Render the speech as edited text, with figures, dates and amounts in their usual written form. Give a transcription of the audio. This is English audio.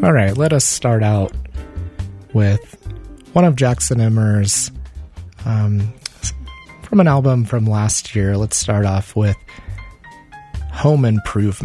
All right, let us start out with one of Jackson Emmer's from an album from last year. Let's start off with Home Improvement.